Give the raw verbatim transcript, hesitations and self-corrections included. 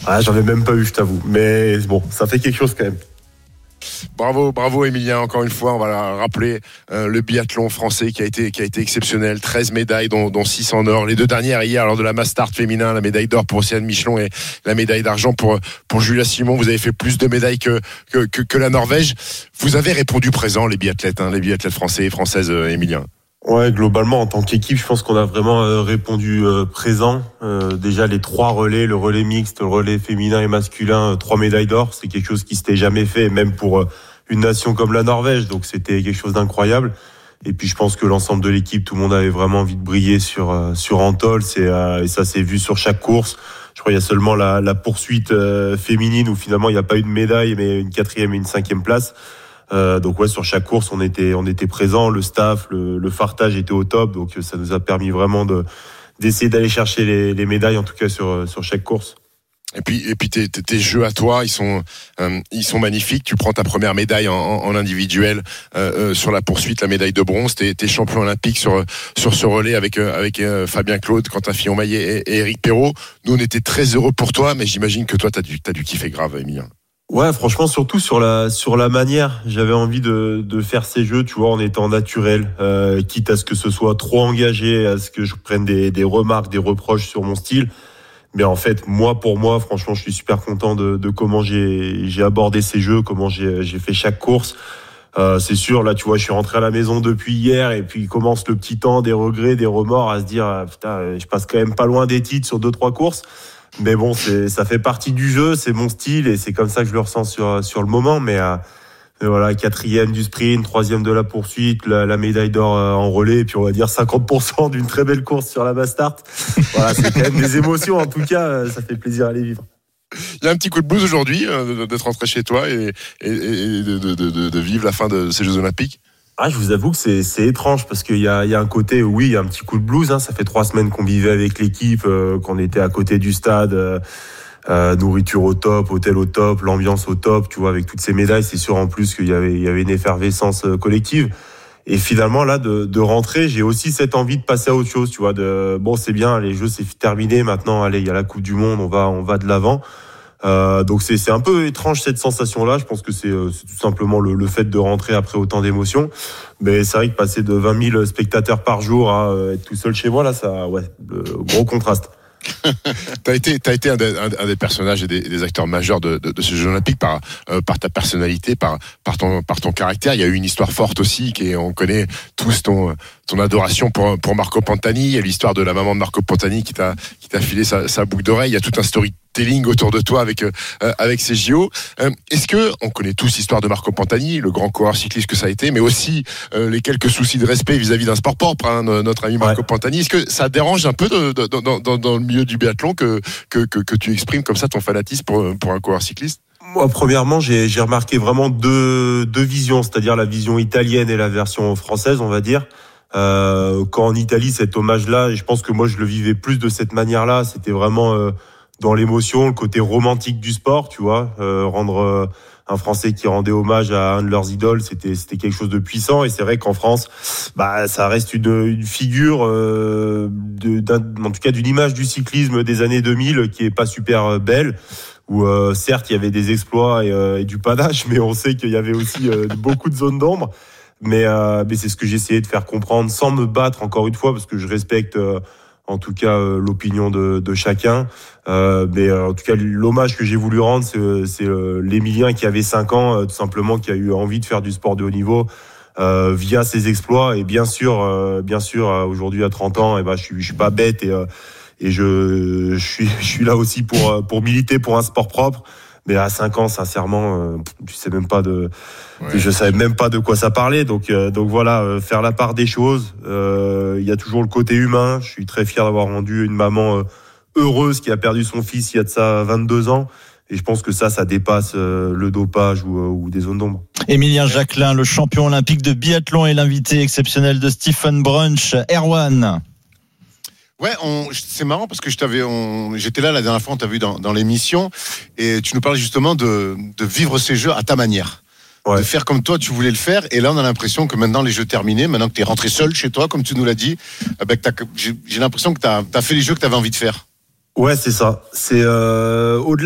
Ah, j'en ai même pas eu, je t'avoue. Mais bon, ça fait quelque chose quand même. Bravo, bravo Emilien, encore une fois, on va la rappeler, euh, le biathlon français qui a été, qui a été exceptionnel, treize médailles dont, dont six en or, les deux dernières hier lors de la Mass Start féminin, la médaille d'or pour Océane Michelon et la médaille d'argent pour, pour Julia Simon. Vous avez fait plus de médailles que, que, que, que la Norvège. Vous avez répondu présent, les biathlètes, hein, les biathlètes français et françaises, euh, Emilien. Ouais, globalement, en tant qu'équipe, je pense qu'on a vraiment euh, répondu euh, présent. Euh, déjà, les trois relais, le relais mixte, le relais féminin et masculin, euh, trois médailles d'or, c'est quelque chose qui s'était jamais fait, même pour euh, une nation comme la Norvège. Donc, c'était quelque chose d'incroyable. Et puis, je pense que l'ensemble de l'équipe, tout le monde avait vraiment envie de briller sur euh, sur Antol. C'est euh, et ça s'est vu sur chaque course. Je crois qu'il y a seulement la, la poursuite euh, féminine où finalement il n'y a pas eu de médaille, mais une quatrième et une cinquième place. Euh, donc ouais, sur chaque course, on était on était présent, le staff, le, le fartage était au top, donc ça nous a permis vraiment de d'essayer d'aller chercher les, les médailles, en tout cas sur sur chaque course. Et puis et puis tes, tes, tes jeux à toi, ils sont euh, ils sont magnifiques. Tu prends ta première médaille en, en individuel euh, euh, sur la poursuite, la médaille de bronze. T'es, t'es champion olympique sur sur ce relais avec euh, avec euh, Fabien Claude, Quentin Fillon-Maillet et, et Éric Perrault. Nous, on était très heureux pour toi, mais j'imagine que toi, t'as dû t'as dû kiffer grave, Emilien. Ouais, franchement, surtout sur la sur la manière, j'avais envie de de faire ces jeux, tu vois, en étant naturel, euh, quitte à ce que ce soit trop engagé, à ce que je prenne des des remarques, des reproches sur mon style. Mais en fait, moi pour moi, franchement, je suis super content de de comment j'ai j'ai abordé ces jeux, comment j'ai j'ai fait chaque course. Euh, c'est sûr, là, tu vois, je suis rentré à la maison depuis hier et puis commence le petit temps des regrets, des remords, à se dire ah, putain, je passe quand même pas loin des titres sur deux trois courses. Mais bon, c'est, ça fait partie du jeu, c'est mon style et c'est comme ça que je le ressens sur sur le moment. Mais, euh, mais voilà, quatrième du sprint, troisième de la poursuite, la, la médaille d'or euh, en relais, et puis on va dire cinquante pour cent d'une très belle course sur la Mass Start. Voilà, c'est quand même des émotions. En tout cas, euh, ça fait plaisir à les vivre. Il y a un petit coup de blues aujourd'hui euh, d'être rentré chez toi et, et, et de, de, de, de vivre la fin de ces Jeux Olympiques. Ah, je vous avoue que c'est, c'est étrange parce qu'il y a, il y a un côté, oui, il y a un petit coup de blues. Hein, ça fait trois semaines qu'on vivait avec l'équipe, euh, qu'on était à côté du stade, euh, euh, nourriture au top, hôtel au top, l'ambiance au top. Tu vois, avec toutes ces médailles, c'est sûr en plus qu'il y avait, il y avait une effervescence collective. Et finalement, là, de, de rentrer, j'ai aussi cette envie de passer à autre chose. Tu vois, de bon, c'est bien, les Jeux c'est terminé. Maintenant, allez, il y a la Coupe du Monde, on va, on va de l'avant. Euh, donc c'est c'est un peu étrange cette sensation-là. Je pense que c'est, c'est tout simplement le, le fait de rentrer après autant d'émotions. Mais c'est vrai que passer de vingt mille spectateurs par jour à euh, être tout seul chez moi là, ça, ouais, le gros contraste. T'as été, t'as été un des, un des personnages et des, des acteurs majeurs de, de, de ces Jeux Olympiques par, euh, par ta personnalité, par, par ton, par ton caractère. Il y a eu une histoire forte aussi, qui est, on connaît tous ton, ton adoration pour, pour Marco Pantani. Il y a l'histoire de la maman de Marco Pantani qui t'a, qui t'a filé sa, sa boucle d'oreille. Il y a tout un storytelling autour de toi avec, euh, avec ces J O. Euh, est-ce que, on connaît tous l'histoire de Marco Pantani, le grand coureur cycliste que ça a été, mais aussi euh, les quelques soucis de respect vis-à-vis d'un sport propre, hein, notre ami Marco ouais. Pantani. Est-ce que ça dérange un peu de, de, de, dans, dans, dans le milieu du biathlon que, que, que, que tu exprimes comme ça ton fanatisme pour, pour un coureur cycliste? Moi, premièrement, j'ai, j'ai remarqué vraiment deux, deux visions, c'est-à-dire la vision italienne et la version française, on va dire. Euh, quand en Italie, cet hommage-là, et je pense que moi, je le vivais plus de cette manière-là, c'était vraiment euh, dans l'émotion, le côté romantique du sport, tu vois, euh, rendre euh, un Français qui rendait hommage à un de leurs idoles, c'était c'était quelque chose de puissant. Et c'est vrai qu'en France, bah ça reste une, une figure, euh, de, d'un, en tout cas d'une image du cyclisme des années deux mille qui est pas super belle. Où euh, certes il y avait des exploits et, euh, et du panache, mais on sait qu'il y avait aussi euh, beaucoup de zones d'ombre. Mais, euh, mais c'est ce que j'ai essayé de faire comprendre, sans me battre encore une fois, parce que je respecte euh, en tout cas euh, l'opinion de, de chacun. Euh, mais euh, en tout cas, l'hommage que j'ai voulu rendre, c'est, c'est euh, l'Emilien qui avait cinq ans, euh, tout simplement, qui a eu envie de faire du sport de haut niveau euh, via ses exploits. Et bien sûr, euh, bien sûr, euh, aujourd'hui à trente ans, eh ben, je suis, je suis pas bête et, euh, et je, je suis, je suis là aussi pour pour militer pour un sport propre. Mais à cinq ans, sincèrement, euh, je sais même pas de, ouais. je savais même pas de quoi ça parlait. Donc, euh, donc voilà, euh, faire la part des choses. Il euh, y a toujours le côté humain. Je suis très fier d'avoir rendu une maman euh, heureuse qui a perdu son fils il y a de ça vingt-deux ans. Et je pense que ça, ça dépasse euh, le dopage ou, euh, ou des zones d'ombre. Emilien Jacquelin, le champion olympique de biathlon et l'invité exceptionnel de Stephen Brunch. Erwan. Ouais, on, c'est marrant parce que je t'avais, on, j'étais là la dernière fois, on t'a vu dans, dans l'émission et tu nous parlais justement de, de vivre ces jeux à ta manière. Ouais. De faire comme toi, tu voulais le faire. Et là, on a l'impression que maintenant, les jeux terminés, maintenant que tu es rentré seul chez toi, comme tu nous l'as dit, ben, t'as, j'ai, j'ai l'impression que tu as fait les jeux que tu avais envie de faire. Ouais, c'est ça. C'est euh, au-delà